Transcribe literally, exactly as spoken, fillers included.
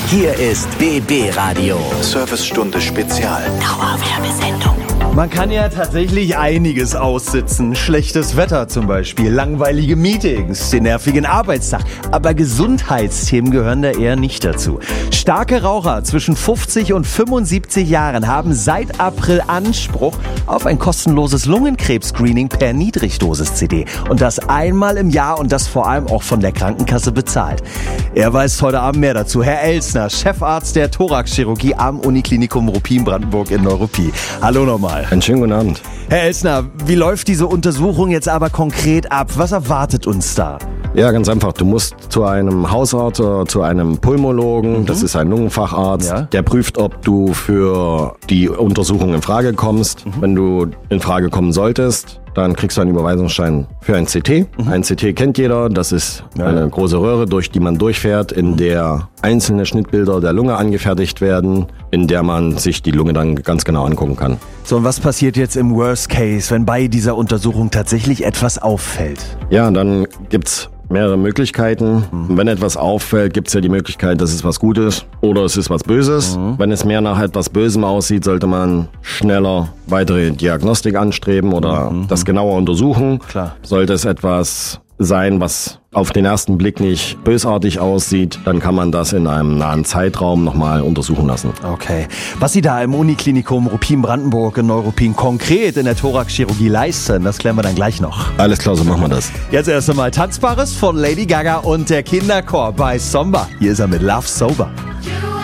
Hier ist B B Radio. Servicestunde Spezial. Dauerwerbesendung. Man kann ja tatsächlich einiges aussitzen. Schlechtes Wetter zum Beispiel, langweilige Meetings, den nervigen Arbeitstag. Aber Gesundheitsthemen gehören da eher nicht dazu. Starke Raucher zwischen fünfzig und fünfundsiebzig Jahren haben seit April Anspruch auf ein kostenloses Lungenkrebs-Screening per Niedrigdosis-C D. Und das einmal im Jahr und das vor allem auch von der Krankenkasse bezahlt. Er weiß heute Abend mehr dazu. Herr Elsner, Chefarzt der Thoraxchirurgie am Uniklinikum Ruppin-Brandenburg in Neuruppin. Hallo nochmal. Einen schönen guten Abend. Herr Elsner, wie läuft diese Untersuchung jetzt aber konkret ab? Was erwartet uns da? Ja, ganz einfach. Du musst zu einem Hausarzt oder zu einem Pulmologen, mhm. das ist ein Lungenfacharzt, ja. Der prüft, ob du für die Untersuchung in Frage kommst. Mhm. Wenn du in Frage kommen solltest, dann kriegst du einen Überweisungsschein für ein C T. Mhm. Ein C T kennt jeder, das ist ja. eine große Röhre, durch die man durchfährt, in mhm. der einzelne Schnittbilder der Lunge angefertigt werden, in der man sich die Lunge dann ganz genau angucken kann. So, und was passiert jetzt im Worst Case, wenn bei dieser Untersuchung tatsächlich etwas auffällt? Ja, dann gibt's mehrere Möglichkeiten. Mhm. Wenn etwas auffällt, gibt es ja die Möglichkeit, dass es was Gutes oder es ist was Böses. Mhm. Wenn es mehr nach etwas Bösem aussieht, sollte man schneller weitere Diagnostik anstreben oder mhm. das genauer untersuchen. Klar. Sollte es etwas sein, was auf den ersten Blick nicht bösartig aussieht, dann kann man das in einem nahen Zeitraum nochmal untersuchen lassen. Okay. Was Sie da im Uniklinikum Ruppin-Brandenburg in Neuruppin konkret in der Thoraxchirurgie leisten, das klären wir dann gleich noch. Alles klar, so machen wir das. Jetzt erst einmal Tanzbares von Lady Gaga und der Kinderchor bei Somba. Hier ist er mit Love Sober.